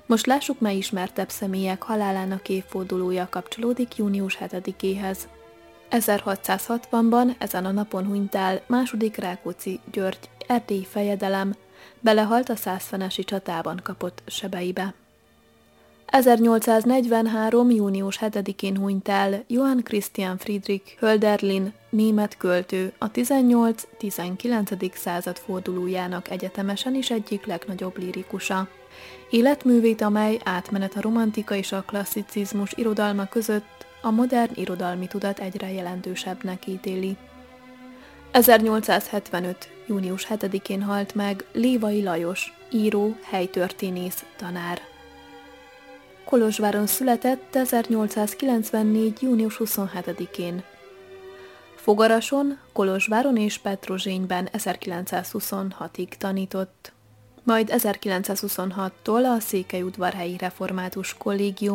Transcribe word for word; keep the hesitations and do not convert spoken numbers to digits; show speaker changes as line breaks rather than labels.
Most lássuk, mely ismertebb személyek halálának évfordulója kapcsolódik június hetedikéhez. ezerhatszázhatvanban ezen a napon hunyt el második Rákóczi György erdélyi fejedelem, belehalt a százfenesi csatában kapott sebeibe. ezernyolcszáznegyvenhárom. június hetedikén hunyt el Johann Christian Friedrich Hölderlin, német költő, a tizennyolc-tizenkilencedik század fordulójának egyetemesen is egyik legnagyobb lírikusa. Életművét, amely átmenet a romantika és a klasszicizmus irodalma között, a modern irodalmi tudat egyre jelentősebbnek ítéli. ezernyolcszázhetvenöt. június hetedikén halt meg Lévai Lajos, író, helytörténész, tanár. Kolozsváron született ezernyolcszázkilencvennégy. június huszonhetedikén. Fogarason, Kolozsváron és Petrozsényben ezerkilencszázhuszonhatig tanított. Majd ezerkilencszázhuszonhattól a Székelyudvarhelyi Református Kollégium